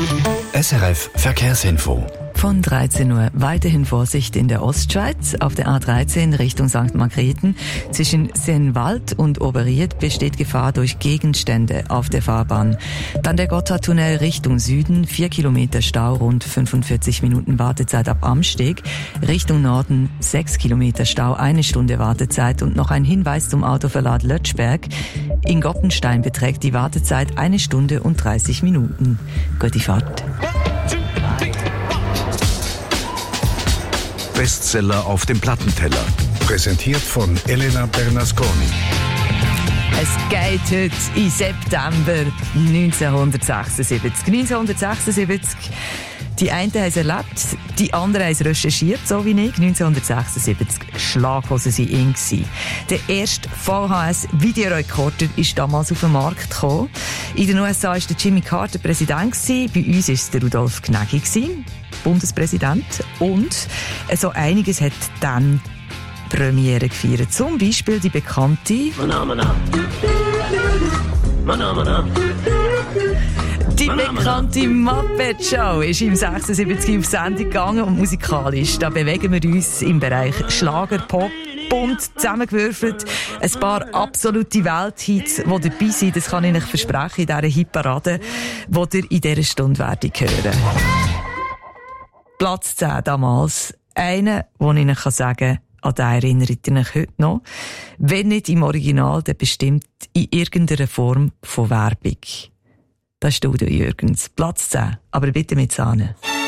SRF Verkehrsinfo. Von 13 Uhr weiterhin Vorsicht in der Ostschweiz. Auf der A13 Richtung St. Margrethen zwischen Sennwald und Oberried besteht Gefahr durch Gegenstände auf der Fahrbahn. Dann der Gotthardtunnel Richtung Süden, 4 Kilometer Stau, rund 45 Minuten Wartezeit ab Amsteg. Richtung Norden 6 Kilometer Stau, 1 Stunde Wartezeit. Und noch ein Hinweis zum Autoverlad Lötschberg. In Goppenstein beträgt die Wartezeit 1 Stunde und 30 Minuten. Gute Fahrt. Bestseller auf dem Plattenteller. Präsentiert von Elena Bernasconi. Es geht heute im September 1976. 1976. Die einen haben es erlebt, die anderen haben es recherchiert, so wie ich. 1976. Schlaghosen waren in. Der erste VHS-Videorekorder ist damals auf den Markt gekommen. In den USA war der Jimmy Carter Präsident. Bei uns war es der Rudolf Gnägi, Bundespräsident. Und so einiges hat dann Premiere gefeiert. Zum Beispiel die bekannte bekannte Muppet Show ist im 76 auf Sendung gegangen und musikalisch. Da bewegen wir uns im Bereich Schlager, Pop, bunt zusammengewürfelt. Ein paar absolute Welthits, die dabei sind, das kann ich euch versprechen, in dieser Hitparade, die ihr in dieser Stunde werdet hören. Platz 10 damals. Einer, wo ich euch sagen kann, an den erinnert ihr euch heute noch. Wenn nicht im Original, dann bestimmt in irgendeiner Form von Werbung. Das ist Udo Jürgens. Platz 10. Aber bitte mit Sahne.